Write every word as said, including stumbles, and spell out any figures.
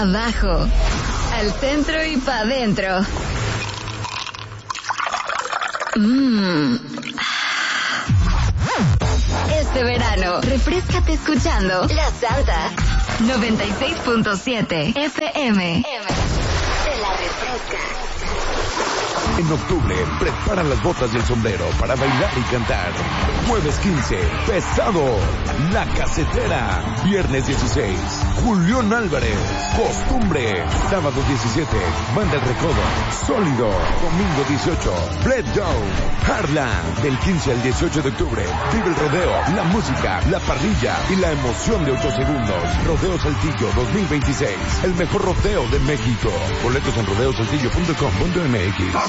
abajo, al centro y pa' adentro. Mmm. Este verano, refréscate escuchando La Santa noventa y seis punto siete F M. Te la refresca. En octubre, prepara las botas y el sombrero para bailar y cantar. Jueves quince, Pesado, La Casetera. Viernes dieciséis, Julián Álvarez, Costumbre. Sábado diecisiete, Banda El Recodo, Sólido. Domingo dieciocho, Brett Down, Harlan. Del quince al dieciocho de octubre, vive el rodeo, la música, la parrilla y la emoción de ocho segundos. Rodeo Saltillo dos mil veintiséis, el mejor rodeo de México. Boletos en rodeo saltillo punto com punto m x.